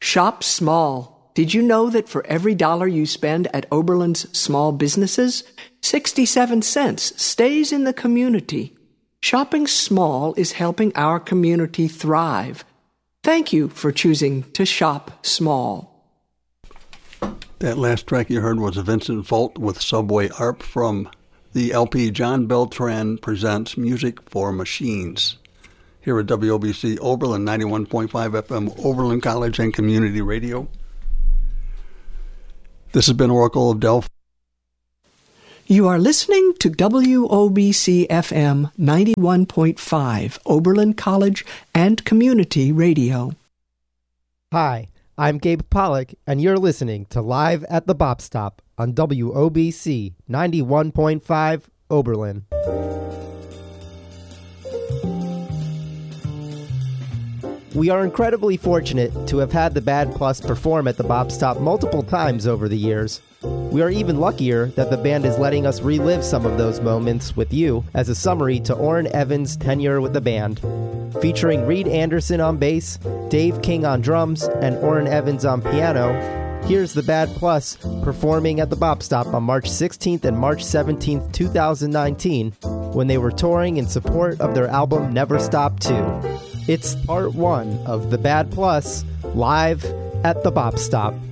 Shop small. Did you know that for every dollar you spend at Oberlin's small businesses, 67 cents stays in the community? Shopping small is helping our community thrive. Thank you for choosing to shop small. That last track you heard was Vincent Volt with Subway ARP from the LP John Beltran Presents Music for Machines. Here at WOBC Oberlin 91.5 FM, Oberlin College and Community Radio. This has been Oracle of Delphi. You are listening to WOBC FM 91.5, Oberlin College and Community Radio. Hi, I'm Gabe Pollock, and you're listening to Live at the Bop Stop on WOBC 91.5, Oberlin. We are incredibly fortunate to have had the Bad Plus perform at the Bop Stop multiple times over the years. We are even luckier that the band is letting us relive some of those moments with you as a summary to Orrin Evans' tenure with the band. Featuring Reed Anderson on bass, Dave King on drums, and Orrin Evans on piano, here's the Bad Plus performing at the Bop Stop on March 16th and March 17th, 2019, when they were touring in support of their album Never Stop 2. It's part one of the Bad Plus, live at the Bop Stop.